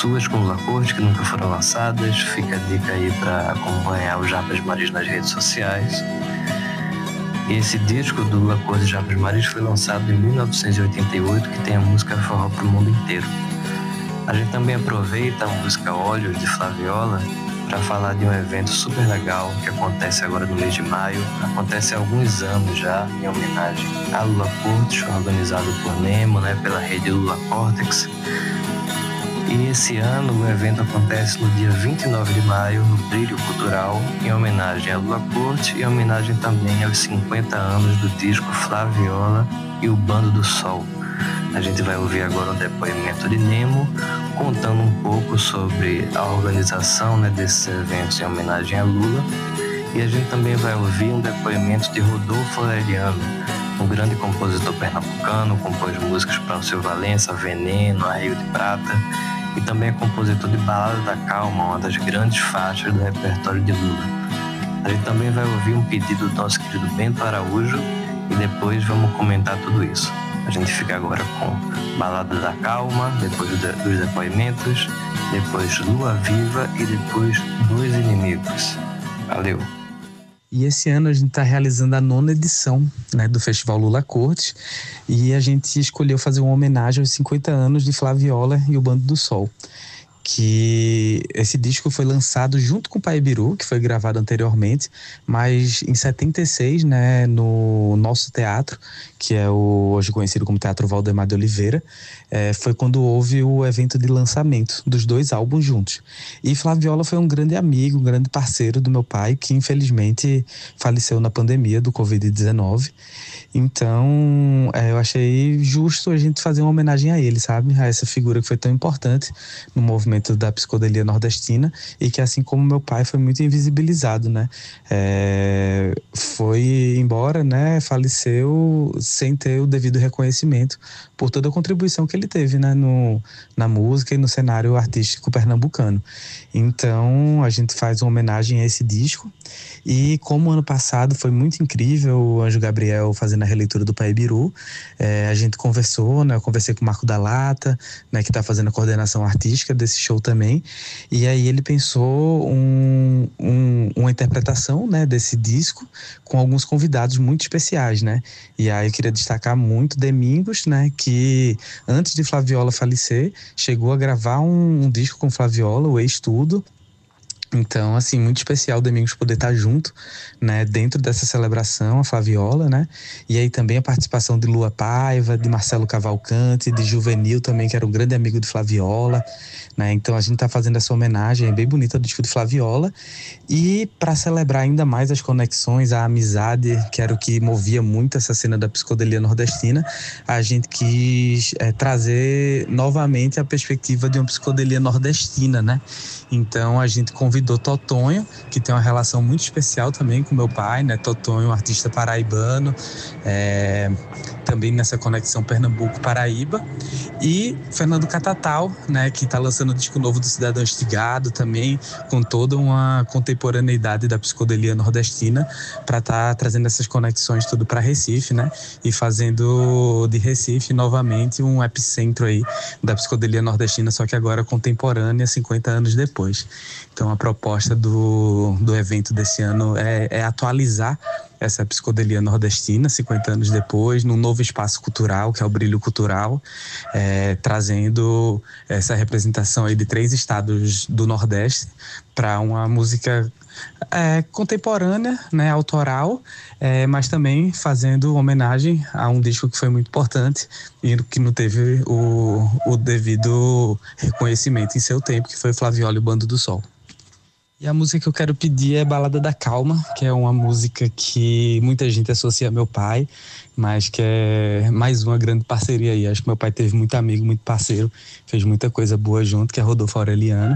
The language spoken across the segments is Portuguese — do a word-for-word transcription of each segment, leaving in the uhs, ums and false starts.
suas com Lula Cortes que nunca foram lançadas. Fica a dica aí para acompanhar o Japas Maris nas redes sociais. E esse disco do Lula Cortes e Japas Maris foi lançado em mil novecentos e oitenta e oito, que tem a música Forró pro mundo inteiro. A gente também aproveita a música Olhos de Flaviola para falar de um evento super legal que acontece agora no mês de maio. Acontece há alguns anos já, em homenagem a Lula Cortes, organizado por Nemo, né, pela rede Lula Cortex. E esse ano o evento acontece no dia vinte e nove de maio, no Brilho Cultural, em homenagem a Lula Cortes e em homenagem também aos cinquenta anos do disco Flaviola e o Bando do Sol. A gente vai ouvir agora um depoimento de Nemo, contando um pouco sobre a organização, né, desses eventos em homenagem a Lula. E a gente também vai ouvir um depoimento de Rodolfo Aureliano, um grande compositor pernambucano, compôs músicas para Alceu Valença, Veneno, Arreio de Prata, e também é compositor de Balada da Calma, uma das grandes faixas do repertório de Lula. A gente também vai ouvir um pedido do nosso querido Bento Araújo e depois vamos comentar tudo isso. A gente fica agora com Balada da Calma, depois dos depoimentos, depois Lua Viva e depois Dois Inimigos. Valeu! E esse ano a gente está realizando a nona edição, né, do Festival Lula Cortes, e a gente escolheu fazer uma homenagem aos cinquenta anos de Flaviola e o Bando do Sol. Que esse disco foi lançado junto com o Paibiru, que foi gravado anteriormente, mas em setenta e seis, né, no nosso teatro, que é o hoje conhecido como Teatro Valdemar de Oliveira, é, foi quando houve o evento de lançamento dos dois álbuns juntos. E Flaviola foi um grande amigo, um grande parceiro do meu pai, que infelizmente faleceu na pandemia do covid dezenove. Então, é, eu achei justo a gente fazer uma homenagem a ele, sabe? A essa figura que foi tão importante no movimento da psicodelia nordestina e que, assim como meu pai, foi muito invisibilizado, né? É, foi embora, né? Faleceu sem ter o devido reconhecimento por toda a contribuição que ele teve, né? No, na música e no cenário artístico pernambucano. Então, a gente faz uma homenagem a esse disco. E como ano passado foi muito incrível o Anjo Gabriel fazendo a releitura do Paibiru, é, a gente conversou, né? Eu conversei com o Marco da Lata, né, que está fazendo a coordenação artística desse show também, e aí ele pensou um, um, uma interpretação, né, desse disco com alguns convidados muito especiais, né? E aí eu queria destacar muito Domingos, né, que antes de Flaviola falecer, chegou a gravar um, um disco com Flaviola, o Ex-Tudo. Então, assim, muito especial o Domingos poder estar junto, né, dentro dessa celebração, a Flaviola, né, e aí também a participação de Lua Paiva, de Marcelo Cavalcante, de Juvenil também, que era um grande amigo de Flaviola, né, então a gente tá fazendo essa homenagem bem bonita do disco de Flaviola, e para celebrar ainda mais as conexões, a amizade, que era o que movia muito essa cena da psicodelia nordestina, a gente quis é, trazer novamente a perspectiva de uma psicodelia nordestina, né, então a gente convidou Totonho, que tem uma relação muito especial também com meu pai, né? Totonho, um artista paraibano, é, também nessa conexão Pernambuco-Paraíba. E Fernando Catatal, né? Que está lançando o disco novo do Cidadão Estigado também, com toda uma contemporaneidade da psicodelia nordestina, para estar tá trazendo essas conexões tudo para Recife, né? E fazendo de Recife novamente um epicentro aí da psicodelia nordestina, só que agora contemporânea, cinquenta anos depois. Então a proposta do, do evento desse ano é, é atualizar essa psicodelia nordestina, cinquenta anos depois, num novo espaço cultural, que é o Brilho Cultural, é, trazendo essa representação aí de três estados do Nordeste para uma música é, contemporânea, né, autoral, é, mas também fazendo homenagem a um disco que foi muito importante e que não teve o, o devido reconhecimento em seu tempo, que foi Flaviola e o Bando do Sol. E a música que eu quero pedir é Balada da Calma, que é uma música que muita gente associa a meu pai, mas que é mais uma grande parceria aí. Acho que meu pai teve muito amigo, muito parceiro, fez muita coisa boa junto, que é Rodolfo Aureliano.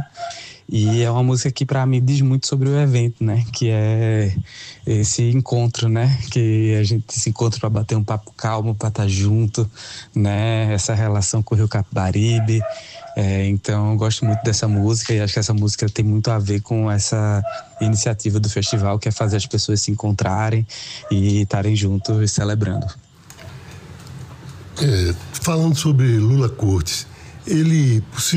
E é uma música que para mim diz muito sobre o evento, né? Que é esse encontro, né? Que a gente se encontra para bater um papo calmo, para estar junto, né? Essa relação com o Rio Capibaribe. É, então eu gosto muito dessa música e acho que essa música tem muito a ver com essa iniciativa do festival, que é fazer as pessoas se encontrarem e estarem juntos e celebrando. É, falando sobre Lula Cortes, ele